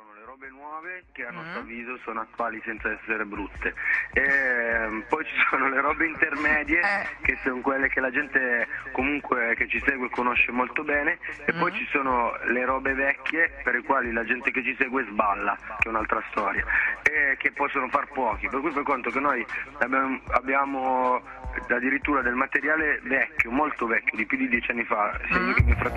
sono le robe nuove che a nostro avviso sono attuali senza essere brutte, e poi ci sono le robe intermedie che sono quelle che la gente comunque che ci segue conosce molto bene, e poi ci sono le robe vecchie per le quali la gente che ci segue sballa, che è un'altra storia, e che possono far pochi, per cui fai conto che noi abbiamo addirittura del materiale vecchio, molto vecchio, di più di 10 anni fa, sia io che mio fratello